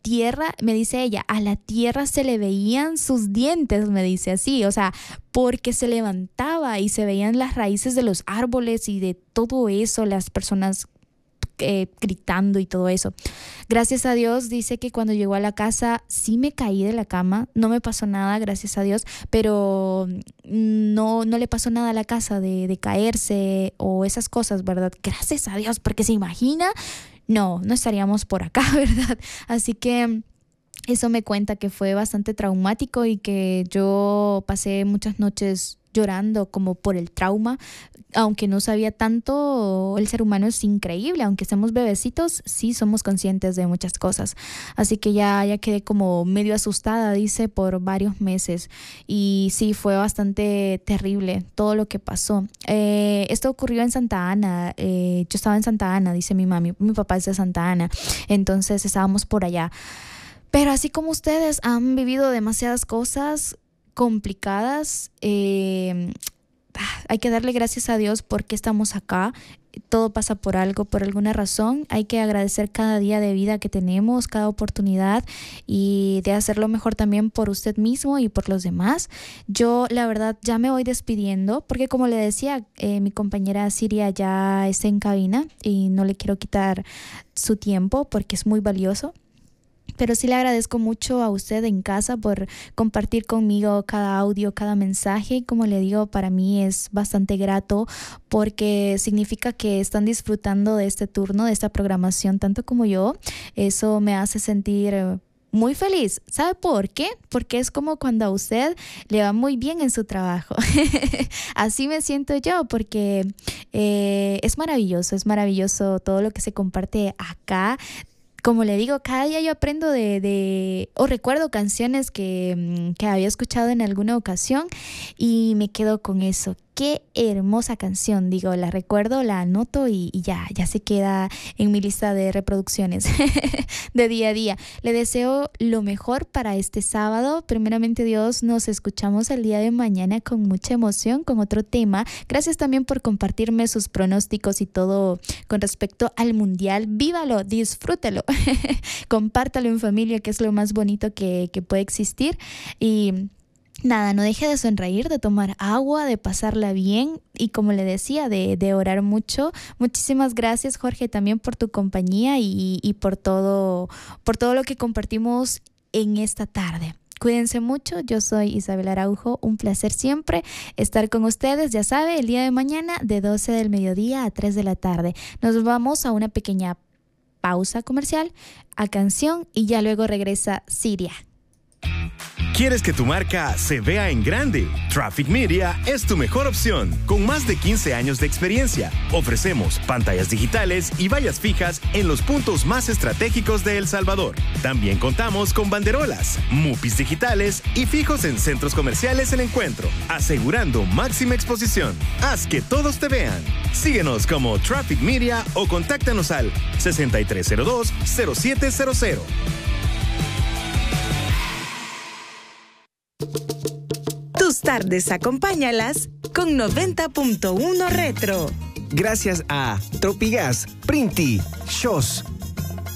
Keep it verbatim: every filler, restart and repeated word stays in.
tierra, me dice ella, a la tierra se le veían sus dientes, me dice así, o sea, porque se levantaba y se veían las raíces de los árboles y de todo eso, las personas Eh, gritando y todo eso. Gracias a Dios, dice que cuando llegó a la casa sí me caí de la cama, no me pasó nada, gracias a Dios, pero no, no le pasó nada a la casa de, de caerse o esas cosas, ¿verdad? Gracias a Dios, porque se imagina, no, no estaríamos por acá, ¿verdad? Así que eso me cuenta que fue bastante traumático y que yo pasé muchas noches llorando como por el trauma, aunque no sabía tanto. El ser humano es increíble, aunque seamos bebecitos, sí somos conscientes de muchas cosas, así que ya, ya quedé como medio asustada, dice, por varios meses, y sí, fue bastante terrible todo lo que pasó. Eh, esto ocurrió en Santa Ana, eh, yo estaba en Santa Ana, dice mi mami, mi papá es de Santa Ana, entonces estábamos por allá, pero así como ustedes han vivido demasiadas cosas complicadas, eh, hay que darle gracias a Dios porque estamos acá. Todo pasa por algo, por alguna razón. Hay que agradecer cada día de vida que tenemos, cada oportunidad, y de hacerlo mejor también por usted mismo y por los demás. Yo, la verdad, ya me voy despidiendo porque, como le decía, eh, mi compañera Siria ya está en cabina y no le quiero quitar su tiempo porque es muy valioso. Pero sí le agradezco mucho a usted en casa por compartir conmigo cada audio, cada mensaje. Como le digo, para mí es bastante grato porque significa que están disfrutando de este turno, de esta programación, tanto como yo. Eso me hace sentir muy feliz. ¿Sabe por qué? Porque es como cuando a usted le va muy bien en su trabajo. Así me siento yo, porque eh, es maravilloso, es maravilloso todo lo que se comparte acá. Como le digo, cada día yo aprendo de, de o recuerdo canciones que, que había escuchado en alguna ocasión y me quedo con eso. Qué hermosa canción, digo, la recuerdo, la anoto y, y ya, ya se queda en mi lista de reproducciones de día a día. Le deseo lo mejor para este sábado. Primeramente Dios, nos escuchamos el día de mañana con mucha emoción, con otro tema. Gracias también por compartirme sus pronósticos y todo con respecto al mundial. Vívalo, disfrútelo, compártalo en familia, que es lo más bonito que, que puede existir. Y nada, no deje de sonreír, de tomar agua, de pasarla bien y, como le decía, de, de orar mucho. Muchísimas gracias, Jorge, también por tu compañía y, y por todo, por todo lo que compartimos en esta tarde. Cuídense mucho, yo soy Isabel Araujo, un placer siempre estar con ustedes, ya sabe, el día de mañana de doce del mediodía a tres de la tarde. Nos vamos a una pequeña pausa comercial, a canción, y ya luego regresa Siria. ¿Quieres que tu marca se vea en grande? Traffic Media es tu mejor opción. Con más de quince años de experiencia, ofrecemos pantallas digitales y vallas fijas en los puntos más estratégicos de El Salvador. También contamos con banderolas, mupis digitales y fijos en centros comerciales El Encuentro, asegurando máxima exposición. Haz que todos te vean. Síguenos como Traffic Media o contáctanos al sesenta y tres cero dos, cero siete cero cero. Tus tardes acompáñalas con noventa punto uno Retro. Gracias a Tropigas, Printi, Shos,